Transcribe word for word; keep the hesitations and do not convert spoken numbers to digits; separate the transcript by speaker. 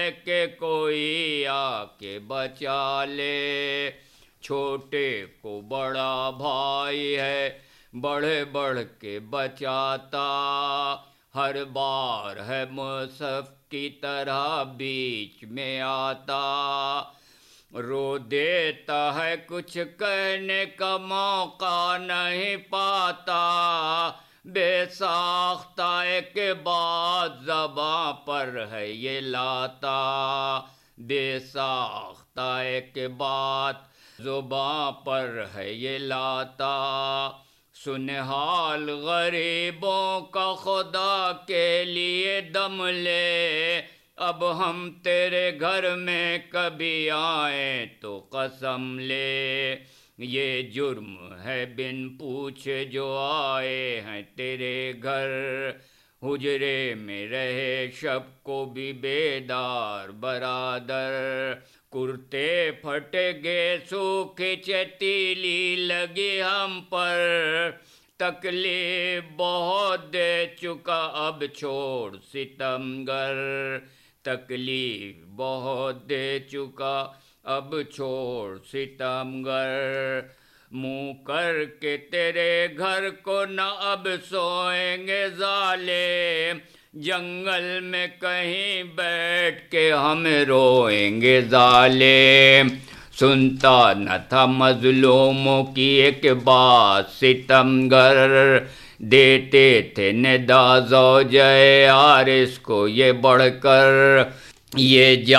Speaker 1: ہے کہ کوئی آ کے بچا لے، چھوٹے کو بڑا بھائی ہے بڑھ بڑھ کے بچاتا، ہر بار ہے مصحف کی طرح بیچ میں آتا، رو دیتا ہے کچھ کہنے کا موقع نہیں پاتا، بے ساختہ کے بعد زباں پر ہے یہ لاتا، بے ساختہ کے بعد زباں پر ہے یہ لاتا، سن حال غریبوں کا خدا کے لیے دم لے، اب ہم تیرے گھر میں کبھی آئیں تو قسم لے، یہ جرم ہے بن پوچھے جو آئے ہیں تیرے گھر، حجرے میں رہے شب کو بھی بیدار برادر، کرتے پھٹے گے سوکھی چتیلی لگی ہم پر، تکلیف بہت دے چکا اب چھوڑ ستمگر، تکلیف بہت دے چکا اب چھوڑ ستمگر، منہ کر کے تیرے گھر کو نہ اب سوئیں گے ظالم، جنگل میں کہیں بیٹھ کے ہم روئیں گے ظالم، سنتا نہ تھا مظلوموں کی ایک بات ستمگر، دیتے تھے ندا زوجہ حارث کو یہ بڑھ کر، یہ